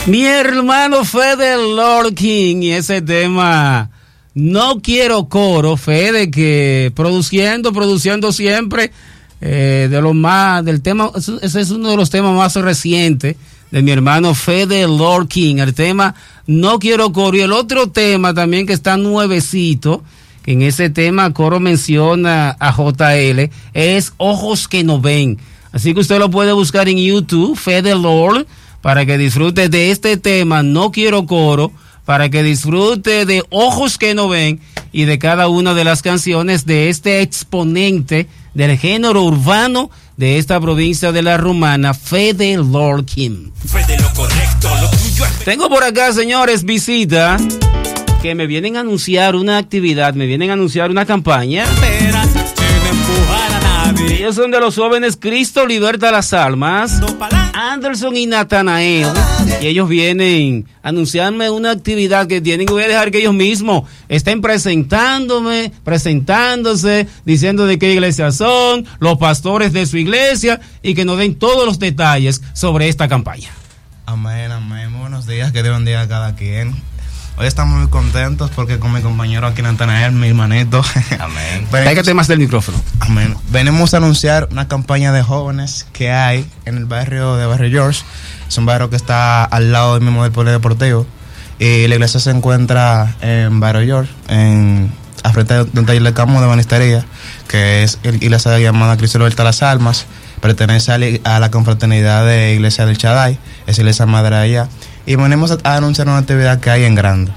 Mi hermano Fede Lord King y ese tema No Quiero Coro, Fede, que produciendo siempre de lo más del tema, ese es uno de los temas más recientes de mi hermano Fede Lord King, el tema No Quiero Coro. Y el otro tema también que está nuevecito, que en ese tema Coro menciona a JL, es Ojos que no ven. Así que usted lo puede buscar en YouTube, Fede Lord, para que disfrute de este tema, No Quiero Coro, para que disfrute de Ojos que no ven y de cada una de las canciones de este exponente del género urbano de esta provincia de La Romana, Fede Lord King. Fede, lo correcto, lo tuyo es... Tengo por acá, señores, visita que me vienen a anunciar una actividad, me vienen a anunciar una campaña. Ellos son de los jóvenes Cristo Liberta las Almas, Anderson y Natanael, y ellos vienen a anunciarme una actividad que tienen. Voy a dejar que ellos mismos estén presentándose, diciendo de qué iglesia son, los pastores de su iglesia, y que nos den todos los detalles sobre esta campaña. Amén, amén. Buenos días, que Dios bendiga a cada quien. Hoy estamos muy contentos porque con mi compañero aquí Natanael, mi hermanito. Amén. Pégate más del micrófono. Amén. Venimos a anunciar una campaña de jóvenes que hay en el barrio de Barrio George. Es un barrio que está al lado mismo del polideportivo. Y la iglesia se encuentra en Barrio George, a frente de un taller de campo de banistería, que es la iglesia llamada Cristo Liberta las Almas. Pertenece a la confraternidad de Iglesia del Shaddai, es iglesia madre allá. Y venimos a anunciar una actividad que hay en grande.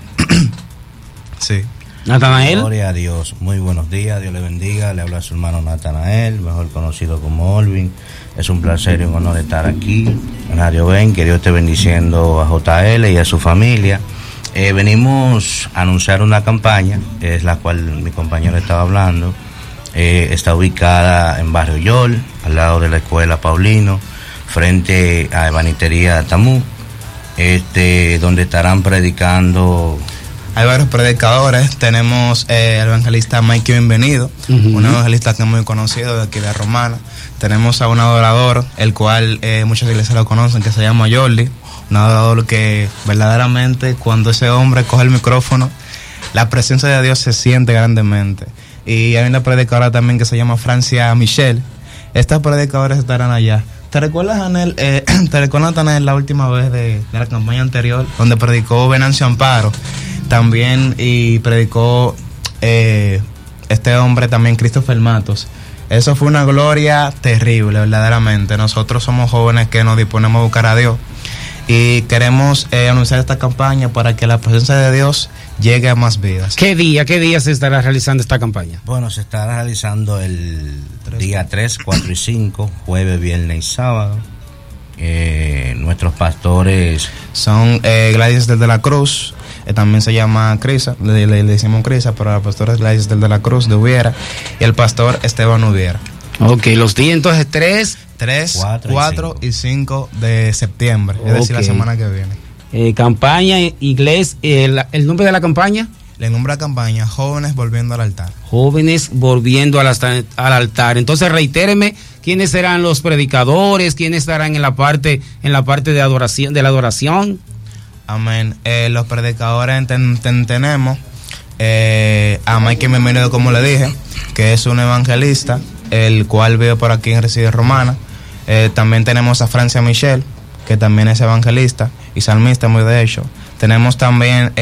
Sí. Natanael. Gloria a Dios. Muy buenos días, Dios le bendiga. Le habla a su hermano Natanael, mejor conocido como Olvin. Es un placer y un honor estar aquí en Radio Ben. Que Dios esté bendiciendo a JL y a su familia. Venimos a anunciar una campaña, es la cual mi compañero estaba hablando. Está ubicada en Barrio Yol, al lado de la escuela Paulino, frente a Banistería Tamú, donde estarán predicando. Hay varios predicadores. Tenemos el evangelista Mike Bienvenido, un evangelista que es muy conocido de aquí de Romana. Tenemos a un adorador, el cual muchas iglesias lo conocen, que se llama Jordi, un adorador que verdaderamente cuando ese hombre coge el micrófono, la presencia de Dios se siente grandemente. Y hay una predicadora también que se llama Francia Michelle. Estas predicadoras estarán allá. ¿Te recuerdas, Anel? ¿Te recuerdas, Anel, la última vez de la campaña anterior, donde predicó Venancio Amparo? También, y predicó este hombre también, Christopher Matos. Eso fue una gloria terrible, verdaderamente. Nosotros somos jóvenes que nos disponemos a buscar a Dios. Y queremos anunciar esta campaña para que la presencia de Dios llegue a más vidas. ¿Qué día se estará realizando esta campaña? Bueno, se estará realizando el día 3, 4 y 5, jueves, viernes y sábado. Nuestros pastores son Gladys del de la Cruz, también se llama Crisa, le decimos Crisa, pero la pastora es Gladys del de la Cruz de Ubiera, y el pastor Esteban Ubiera. Ok, los días entonces 3, 4 y 5 de septiembre, es decir, la semana que viene. Campaña inglés, ¿el nombre de la campaña? El nombre de la campaña, Jóvenes Volviendo al Altar. Jóvenes Volviendo al Altar. Entonces, reitéreme, ¿quiénes serán los predicadores? ¿Quiénes estarán en la parte de adoración, de la adoración? Amén. Los predicadores tenemos a Mike Bienvenido, como le dije, que es un evangelista, el cual vive por aquí en Residencia Romana. También tenemos a Francia Michelle, que también es evangelista y salmista, muy de hecho. Tenemos también